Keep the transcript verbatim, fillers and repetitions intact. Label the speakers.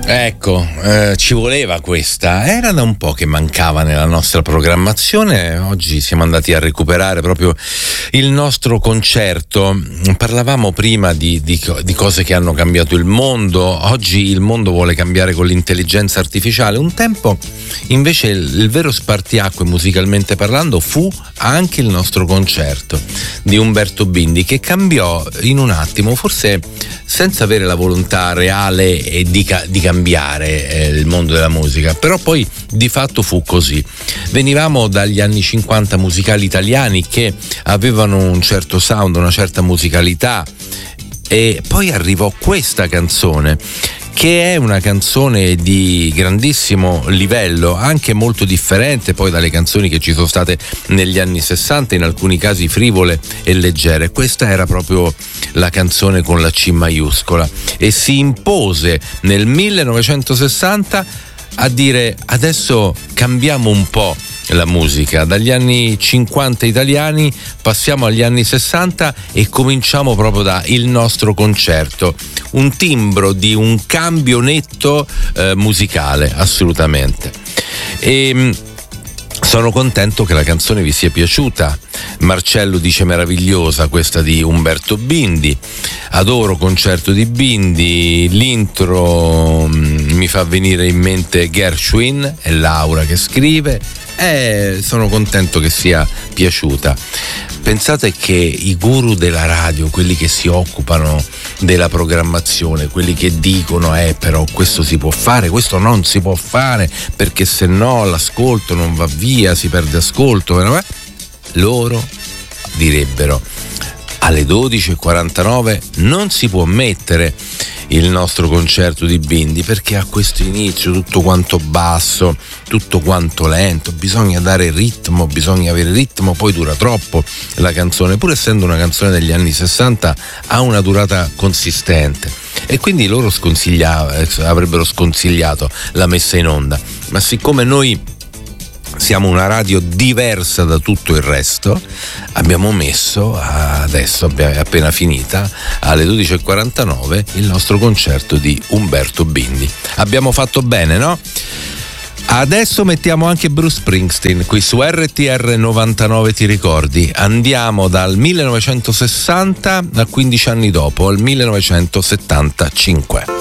Speaker 1: Ecco, eh, ci voleva questa, era da un po' che mancava nella nostra programmazione. Oggi siamo andati a recuperare proprio il nostro concerto. Parlavamo prima di, di, di cose che hanno cambiato il mondo. Oggi il mondo vuole cambiare con l'intelligenza artificiale. Un tempo invece il, il vero spartiacque musicalmente parlando fu anche il nostro concerto di Umberto Bindi, che cambiò in un attimo, forse senza avere la volontà reale e di, di cambiare eh, il mondo della musica, però poi di fatto fu così. Venivamo dagli anni cinquanta musicali italiani che avevano un certo sound, una certa musicalità, e poi arrivò questa canzone, che è una canzone di grandissimo livello, anche molto differente poi dalle canzoni che ci sono state negli anni sessanta, in alcuni casi frivole e leggere. Questa era proprio la canzone con la C maiuscola, e si impose nel millenovecentosessanta a dire: adesso cambiamo un po' la musica, dagli anni cinquanta italiani passiamo agli anni sessanta e cominciamo proprio da Il nostro concerto, un timbro di un cambio netto eh, musicale, assolutamente. E sono contento che la canzone vi sia piaciuta. Marcello dice meravigliosa questa di Umberto Bindi, adoro Concerto di Bindi, l'intro mh, mi fa venire in mente Gershwin, è Laura che scrive. Eh, sono contento che sia piaciuta. Pensate che i guru della radio, quelli che si occupano della programmazione, quelli che dicono eh però questo si può fare, questo non si può fare perché se no l'ascolto non va via, si perde ascolto, eh? Loro direbbero alle dodici e quarantanove non si può mettere il nostro concerto di Bindi perché ha questo inizio tutto quanto basso, tutto quanto lento, bisogna dare ritmo, bisogna avere ritmo, poi dura troppo la canzone, pur essendo una canzone degli anni sessanta ha una durata consistente, e quindi loro avrebbero sconsigliato la messa in onda. Ma siccome noi siamo una radio diversa da tutto il resto, abbiamo messo adesso, è appena finita, alle dodici e quarantanove il nostro concerto di Umberto Bindi. Abbiamo fatto bene, no? Adesso mettiamo anche Bruce Springsteen qui su R T R novantanove, ti ricordi? Andiamo dal millenovecentosessanta a quindici anni dopo, al millenovecentosettantacinque.